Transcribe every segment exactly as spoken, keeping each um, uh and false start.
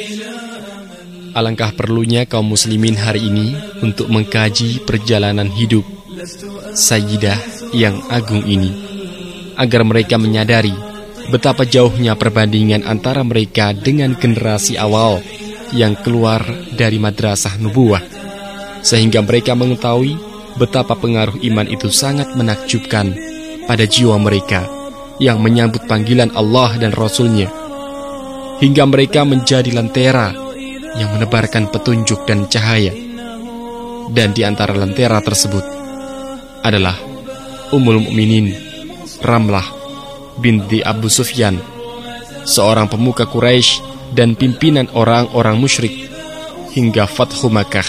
Alangkah perlunya kaum muslimin hari ini untuk mengkaji perjalanan hidup Sayyidah yang agung ini, agar mereka menyadari betapa jauhnya perbandingan antara mereka dengan generasi awal yang keluar dari madrasah nubuwah, sehingga mereka mengetahui betapa pengaruh iman itu sangat menakjubkan pada jiwa mereka yang menyambut panggilan Allah dan Rasul-Nya, hingga mereka menjadi lentera yang menebarkan petunjuk dan cahaya. Dan di antara lentera tersebut adalah Ummul Mukminin Ramlah binti Abu Sufyan, seorang pemuka Quraisy dan pimpinan orang-orang musyrik hingga Fathu Makkah.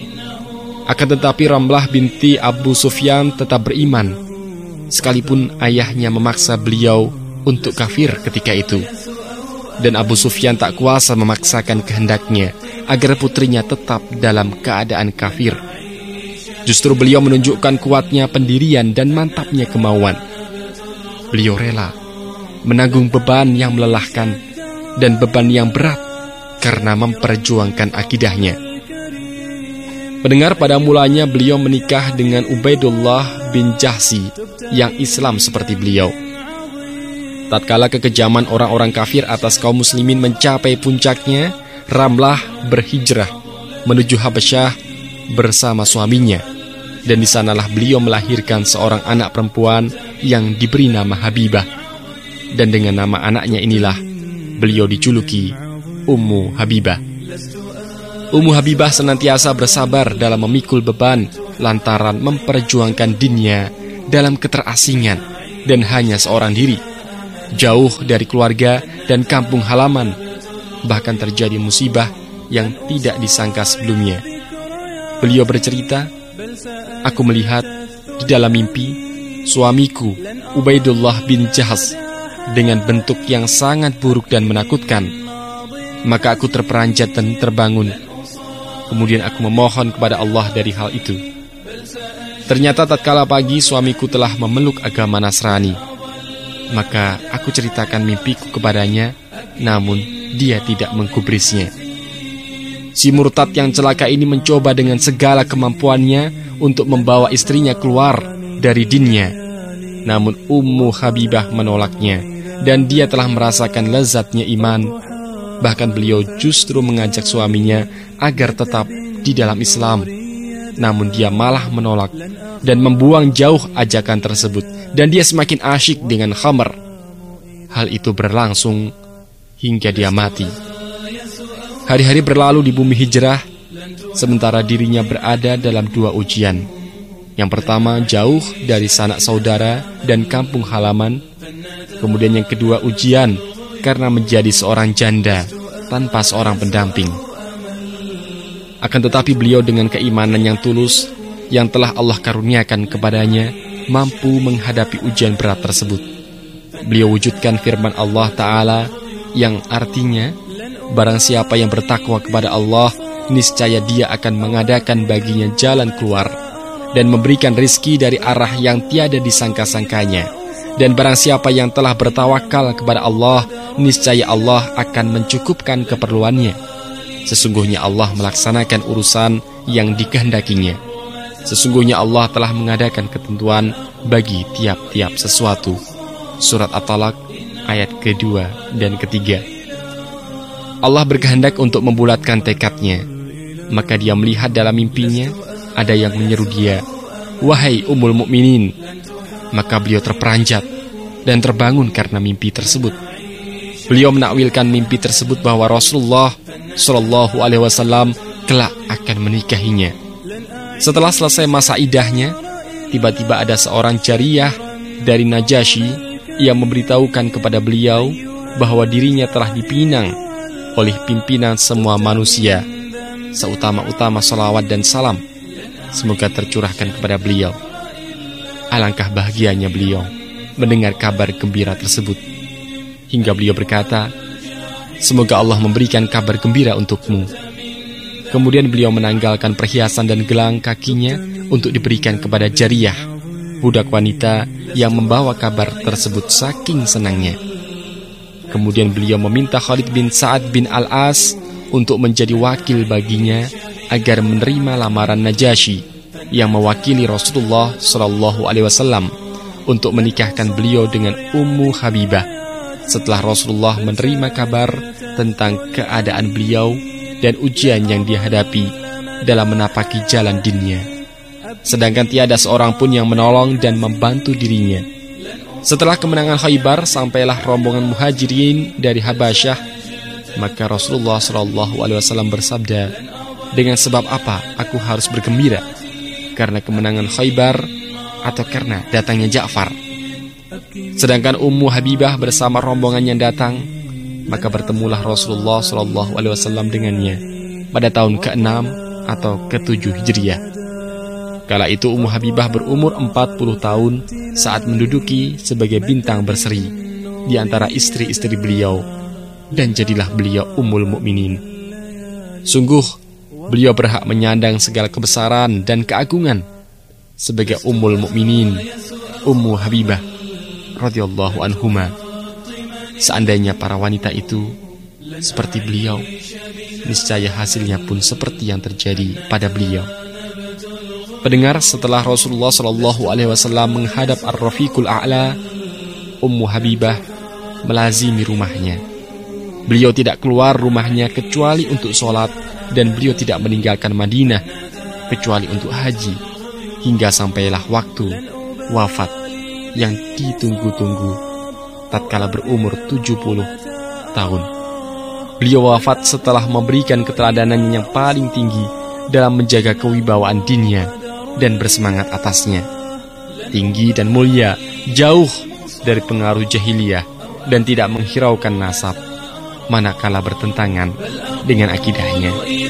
Akan tetapi Ramlah binti Abu Sufyan tetap beriman, sekalipun ayahnya memaksa beliau untuk kafir ketika itu. Dan Abu Sufyan tak kuasa memaksakan kehendaknya agar putrinya tetap dalam keadaan kafir. Justru beliau menunjukkan kuatnya pendirian dan mantapnya kemauan. Beliau rela menanggung beban yang melelahkan dan beban yang berat karena memperjuangkan akidahnya. Pendengar, pada mulanya beliau menikah dengan Ubaidullah bin Jahsi yang Islam seperti beliau. Tatkala kekejaman orang-orang kafir atas kaum muslimin mencapai puncaknya, Ramlah berhijrah menuju Habasyah bersama suaminya, dan di sanalah beliau melahirkan seorang anak perempuan yang diberi nama Habibah. Dan dengan nama anaknya inilah beliau dijuluki Ummu Habibah. Ummu Habibah senantiasa bersabar dalam memikul beban lantaran memperjuangkan dinnya dalam keterasingan dan hanya seorang diri, jauh dari keluarga dan kampung halaman. Bahkan terjadi musibah yang tidak disangka sebelumnya. Beliau bercerita, "Aku melihat di dalam mimpi suamiku Ubaidullah bin Jahs dengan bentuk yang sangat buruk dan menakutkan. Maka aku terperanjat dan terbangun. Kemudian aku memohon kepada Allah dari hal itu. Ternyata tatkala pagi suamiku telah memeluk agama Nasrani. Maka aku ceritakan mimpiku kepadanya, namun dia tidak menggubrisnya. Si murtad yang celaka ini mencoba dengan segala kemampuannya untuk membawa istrinya keluar dari dinnya. Namun Ummu Habibah menolaknya, dan dia telah merasakan lezatnya iman. Bahkan beliau justru mengajak suaminya agar tetap di dalam Islam. Namun dia malah menolak dan membuang jauh ajakan tersebut, dan dia semakin asyik dengan khamr. Hal itu berlangsung hingga dia mati. Hari-hari berlalu di bumi hijrah, sementara dirinya berada dalam dua ujian. Yang pertama, jauh dari sanak saudara dan kampung halaman. Kemudian yang kedua, ujian karena menjadi seorang janda tanpa seorang pendamping. Akan tetapi beliau dengan keimanan yang tulus yang telah Allah karuniakan kepadanya mampu menghadapi ujian berat tersebut. Beliau wujudkan firman Allah Ta'ala yang artinya, barang siapa yang bertakwa kepada Allah, niscaya dia akan mengadakan baginya jalan keluar dan memberikan rizki dari arah yang tiada disangka-sangkanya. Dan barang siapa yang telah bertawakal kepada Allah, niscaya Allah akan mencukupkan keperluannya. Sesungguhnya Allah melaksanakan urusan yang dikehendakinya. Sesungguhnya Allah telah mengadakan ketentuan bagi tiap-tiap sesuatu. Surat At-Talaq ayat kedua dan ketiga. Allah berkehendak untuk membulatkan tekadnya. Maka dia melihat dalam mimpinya ada yang menyeru dia, "Wahai Ummul Mukminin." Maka beliau terperanjat dan terbangun karena mimpi tersebut. Beliau menakwilkan mimpi tersebut bahwa Rasulullah Shallallahu Alaihi Wasallam kelak akan menikahinya. Setelah selesai masa idahnya, tiba-tiba ada seorang jariyah dari Najasyi yang memberitahukan kepada beliau bahwa dirinya telah dipinang oleh pimpinan semua manusia, seutama-utama salawat dan salam semoga tercurahkan kepada beliau. Alangkah bahagianya beliau mendengar kabar gembira tersebut, hingga beliau berkata, "Semoga Allah memberikan kabar gembira untukmu." Kemudian beliau menanggalkan perhiasan dan gelang kakinya untuk diberikan kepada jariyah, budak wanita yang membawa kabar tersebut saking senangnya. Kemudian beliau meminta Khalid bin Sa'ad bin Al-As untuk menjadi wakil baginya agar menerima lamaran Najasyi yang mewakili Rasulullah Shallallahu Alaihi Wasallam untuk menikahkan beliau dengan Ummu Habibah setelah Rasulullah menerima kabar tentang keadaan beliau dan ujian yang dihadapi dalam menapaki jalan dinnya. Sedangkan tiada seorang pun yang menolong dan membantu dirinya. Setelah kemenangan Khaybar, sampailah rombongan muhajirin dari Habasyah. Maka Rasulullah Shallallahu Alaihi Wasallam bersabda, dengan sebab apa aku harus bergembira? Karena kemenangan Khaybar atau karena datangnya Ja'far? Sedangkan Ummu Habibah bersama rombongan yang datang, maka bertemulah Rasulullah Shallallahu Alaihi Wasallam dengannya pada tahun keenam atau ketujuh Hijriah. Kala itu Ummu Habibah berumur empat puluh tahun saat menduduki sebagai bintang berseri di antara istri-istri beliau, dan jadilah beliau Ummul Mukminin. Sungguh beliau berhak menyandang segala kebesaran dan keagungan sebagai Ummul Mukminin, Ummu Habibah radhiyallahu anhuma. Seandainya para wanita itu seperti beliau, niscaya hasilnya pun seperti yang terjadi pada beliau. Pendengar, setelah Rasulullah Shallallahu Alaihi Wasallam menghadap Ar-Rafiqul A'la, Ummu Habibah melazimi rumahnya. Beliau tidak keluar rumahnya kecuali untuk sholat, dan beliau tidak meninggalkan Madinah kecuali untuk haji, hingga sampailah waktu wafat yang ditunggu-tunggu tatkala berumur tujuh puluh tahun. Beliau wafat setelah memberikan keteladanan yang paling tinggi dalam menjaga kewibawaan dinnya dan bersemangat atasnya. Tinggi dan mulia, jauh dari pengaruh jahiliyah, dan tidak menghiraukan nasab manakala bertentangan dengan akidahnya.